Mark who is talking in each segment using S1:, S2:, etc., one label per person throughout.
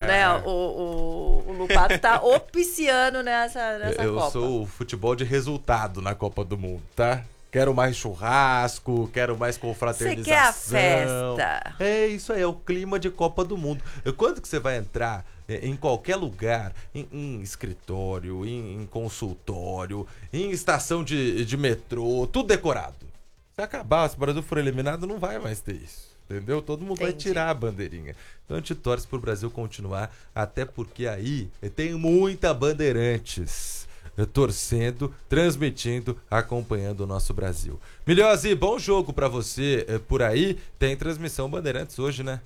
S1: né? O Lupato tá opiciando nessa Copa.
S2: Eu sou o futebol de resultado na Copa do Mundo, tá? Quero mais churrasco, quero mais confraternização.
S1: Você quer a festa.
S2: É isso aí, é o clima de Copa do Mundo. Quando que você vai entrar em qualquer lugar, em escritório, em consultório, em estação de metrô, tudo decorado. Se acabar, se o Brasil for eliminado, não vai mais ter isso. Entendeu? Todo mundo vai tirar a bandeirinha. Então a gente torce pro Brasil continuar, até porque aí tem muita Bandeirantes torcendo, transmitindo, acompanhando o nosso Brasil. Milhose, bom jogo pra você por aí. Tem transmissão Bandeirantes hoje, né?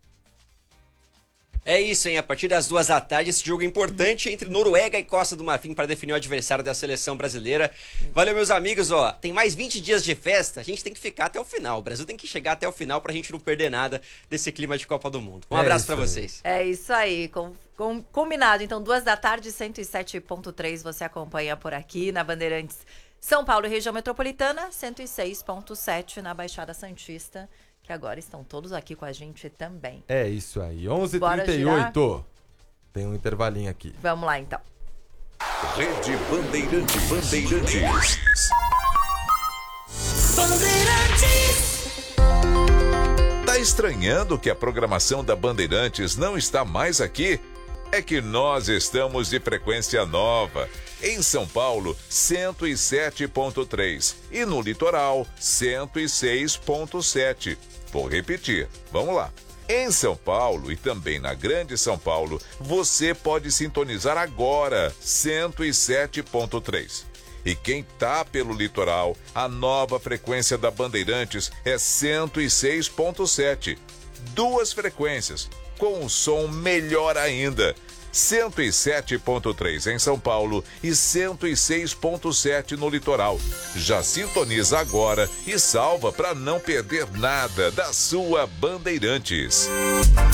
S3: É isso, hein? A partir das 14h, esse jogo importante entre Noruega e Costa do Marfim para definir o adversário da seleção brasileira. Valeu, meus amigos, ó. Tem mais 20 dias de festa, a gente tem que ficar até o final. O Brasil tem que chegar até o final pra gente não perder nada desse clima de Copa do Mundo. Um abraço pra vocês.
S1: É isso aí, combinado. Então, 14h, 107.3, você acompanha por aqui na Bandeirantes São Paulo e região metropolitana, 106.7 na Baixada Santista, que agora estão todos aqui com a gente também.
S2: É isso aí, 11h38. Tem um intervalinho aqui.
S1: Vamos lá, então.
S4: Rede Bandeirantes. Tá estranhando que a programação da Bandeirantes não está mais aqui? É que nós estamos de frequência nova. Em São Paulo, 107.3 e no litoral, 106.7. Vou repetir, vamos lá. Em São Paulo e também na Grande São Paulo, você pode sintonizar agora 107.3. E quem tá pelo litoral, a nova frequência da Bandeirantes é 106.7. Duas frequências, com um som melhor ainda. 107.3 em São Paulo e 106.7 no litoral. Já sintoniza agora e salva para não perder nada da sua Bandeirantes.